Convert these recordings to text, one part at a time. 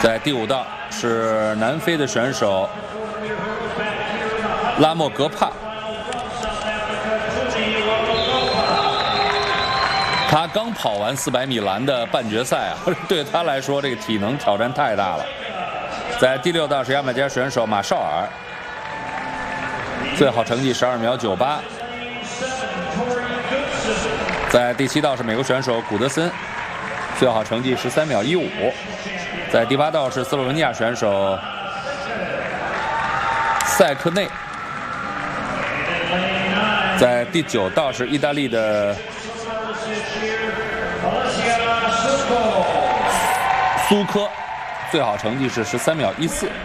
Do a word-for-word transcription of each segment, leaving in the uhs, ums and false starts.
在第五道是南非的选手拉莫格帕。 他刚跑完四百米栏的半决赛啊，对他来说这个体能挑战太大了。在第六道是牙买加选手马绍尔，最好成绩十二秒九八。在第七道是美国选手古德森，最好成绩十三秒一五。在第八道是斯洛文尼亚选手塞克内。在第九道是意大利的。 苏科最好成绩是十三秒一四。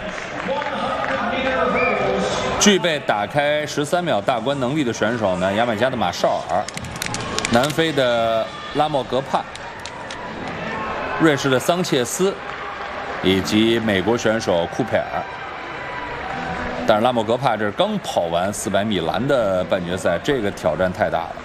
具备打开十三秒大关能力的选手呢，牙买加的马绍尔，南非的拉莫格帕，瑞士的桑切斯，以及美国选手库佩尔。但是拉莫格帕这是刚跑完四百米栏的半决赛，这个挑战太大了。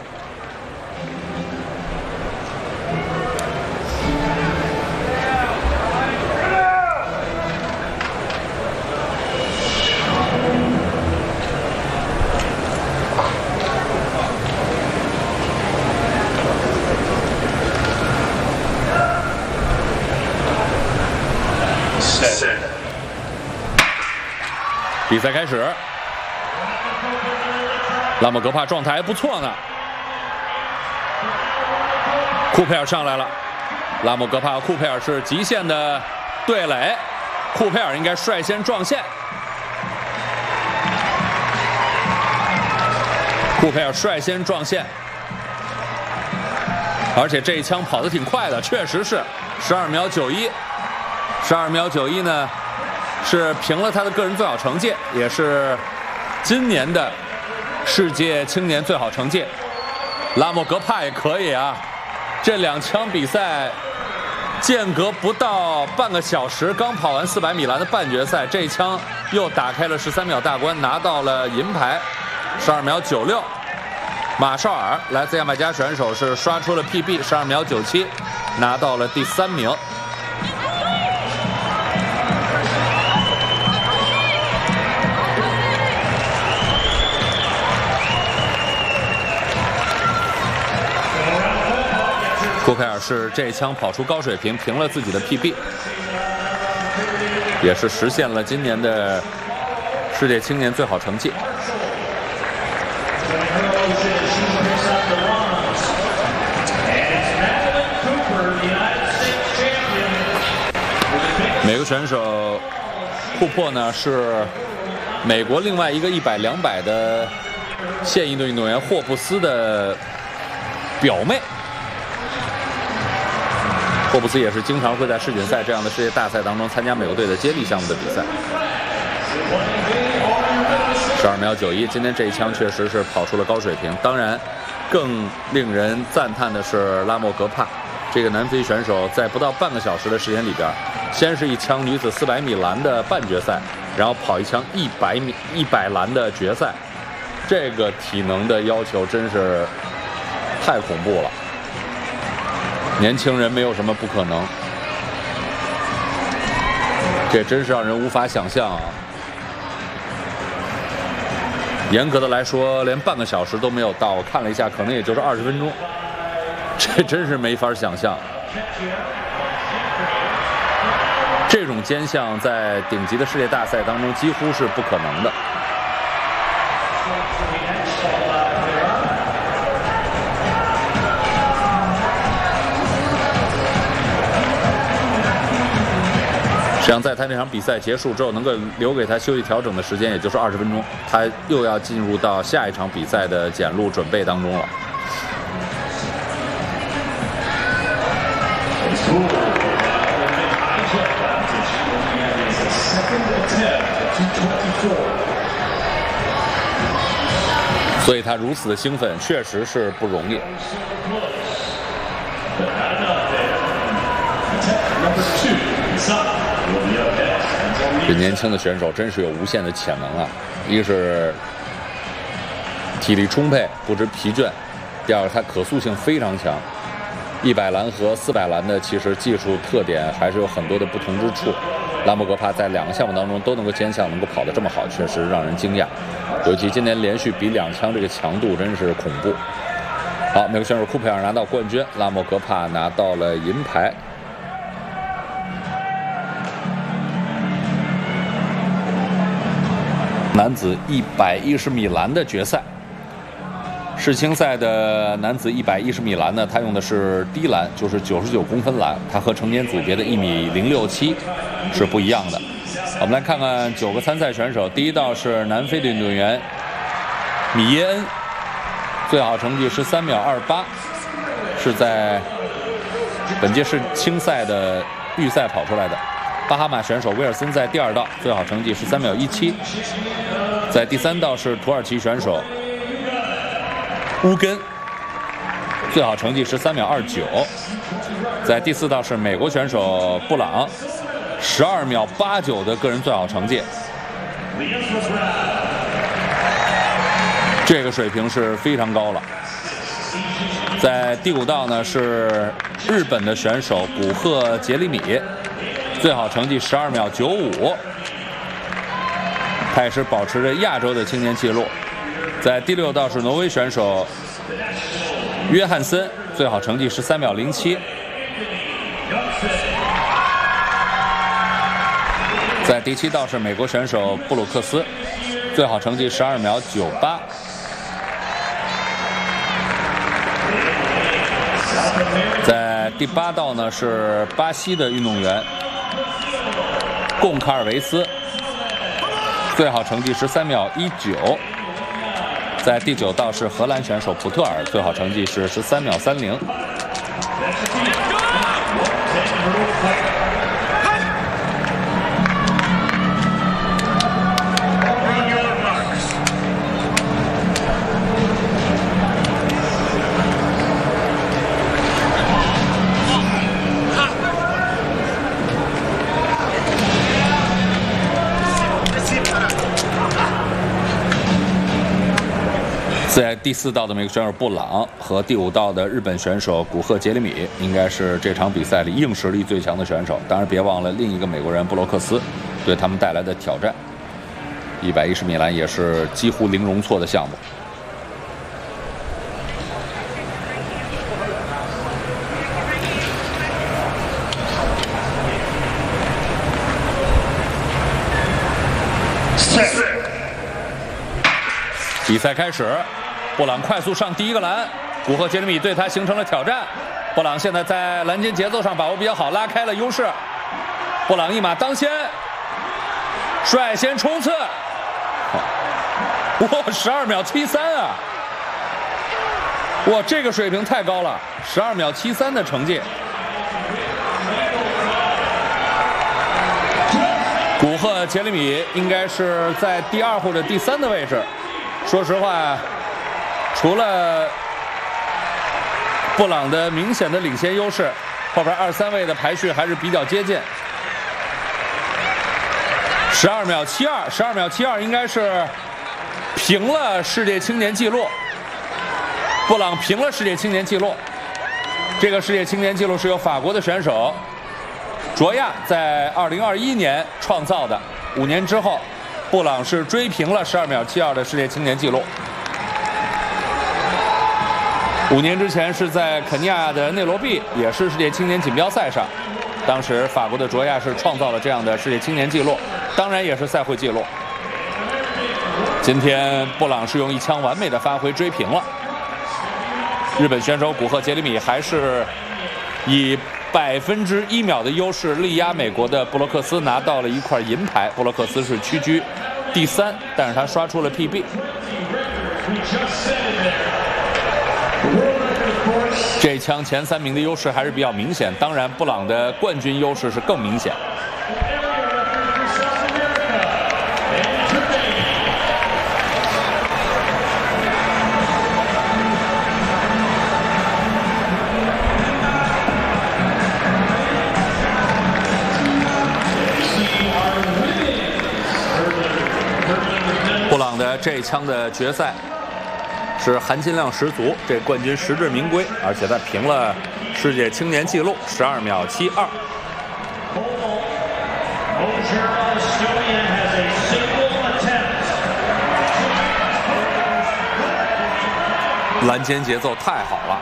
比赛开始，拉莫格帕状态还不错呢。库佩尔上来了，拉莫格帕和库佩尔是极限的对垒，库佩尔应该率先撞线。库佩尔率先撞线，而且这一枪跑得挺快的，确实是十二秒九一，十二秒九一呢。 是评了他的个人最好成绩，也是今年的世界青年最好成绩。拉莫格帕也可以啊，这两枪比赛间隔不到半个小时，刚跑完四百米栏的半决赛，这一枪又打开了十三秒大关，拿到了银牌，十二秒九六。马绍尔来自牙买加选手是刷出了 P B， 十二秒九七，拿到了第三名。 库佩尔是这一枪跑出高水平，平了自己的 P B， 也是实现了今年的世界青年最好成绩。美国选手库珀呢是美国另外一个一百、两百的现役的运动员霍布斯的表妹。 霍布斯也是经常会在世锦赛这样的世界大赛当中参加美国队的接力项目的比赛。十二秒九一，今天这一枪确实是跑出了高水平。当然，更令人赞叹的是拉莫格帕这个南非选手，在不到半个小时的时间里边，先是一枪女子四百米栏的半决赛，然后跑一枪一百米一百栏的决赛，这个体能的要求真是太恐怖了。 年轻人没有什么不可能，这真是让人无法想象啊！严格的来说，连半个小时都没有到，我看了一下，可能也就是二十分钟，这真是没法想象。这种肩项在顶级的世界大赛当中几乎是不可能的。 实际上，在他那场比赛结束之后，能够留给他休息调整的时间，也就是二十分钟，他又要进入到下一场比赛的检录准备当中了。所以他如此的兴奋，确实是不容易。 这年轻的选手真是有无限的潜能啊！一个是体力充沛，不知疲倦；第二个，他可塑性非常强。 一百栏和四百栏的其实技术特点还是有很多的不同之处。拉莫格帕在两个项目当中都能够兼项，能够跑得这么好，确实让人惊讶。尤其今年连续比两枪，这个强度真是恐怖。好，美国选手库佩尔拿到冠军，拉莫格帕拿到了银牌。男子一百一十米栏的决赛，世青赛的男子一百一十米栏呢，他用的是低栏，就是九十九公分栏，它和成年组别的一米零六七是不一样的。我们来看看九个参赛选手，第一道是南非的运动员米耶恩，最好成绩是三秒二八，是在本届世青赛的预赛跑出来的。巴哈马选手威尔森在第二道，最好成绩是三秒一七。在第三道是土耳其选手乌根，最好成绩是三秒二九。在第四道是美国选手布朗，十二秒八九的个人最好成绩。这个水平是非常高了。在第五道呢是日本的选手古贺杰里米，最好成绩十二秒九五，他也是保持着亚洲的青年纪录。在第六道是挪威选手约翰森，最好成绩十三秒零七。在第七道是美国选手布鲁克斯，最好成绩十二秒九八。在第八道呢是巴西的运动员贡卡尔维斯，最好成绩是三秒一九。在第九道是荷兰选手普特尔，最好成绩是十三秒三零。在第四道的美国选手布朗和第五道的日本选手古贺杰里米，应该是这场比赛里硬实力最强的选手。当然，别忘了另一个美国人布洛克斯对他们带来的挑战。一百一十米栏也是几乎零容错的项目。比赛开始，布朗快速上第一个篮，古贺杰里米对他形成了挑战。布朗现在在篮间节奏上把握比较好，拉开了优势。布朗一马当先，率先冲刺，哇，十二秒七三啊！哇，这个水平太高了，十二秒七三的成绩。古贺杰里米应该是在第二或者第三的位置。说实话，除了布朗的明显的领先优势，后边二三位的排序还是比较接近。十二秒七二，十二秒七二应该是平了世界青年纪录。布朗平了世界青年纪录，这个世界青年纪录是由法国的选手卓亚在二零二一年创造的。五年之后，布朗是追平了十二秒七二的世界青年纪录。五年之前是在肯尼亚的内罗毕，也是世界青年锦标赛上，当时法国的卓亚是创造了这样的世界青年纪录，当然也是赛会纪录。今天布朗是用一枪完美的发挥追平了。日本选手古贺杰里米还是以百分之一秒的优势力压美国的布洛克斯，拿到了一块银牌。布洛克斯是屈居第三，但是他刷出了 P B。这一枪前三名的优势还是比较明显，当然布朗的冠军优势是更明显。布朗的这一枪的决赛是含金量十足，这冠军实至名归，而且他平了世世界青年纪录十二秒七二。篮间节奏太好了，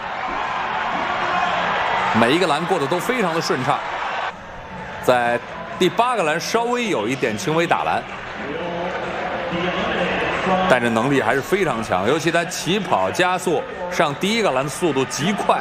每一个篮过得都非常的顺畅，在第八个篮稍微有一点轻微打篮，但是能力还是非常强，尤其他起跑加速上第一个篮的速度极快。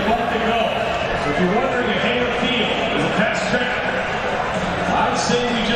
If you're wondering if Hayward Field is a fast track, I'd say we just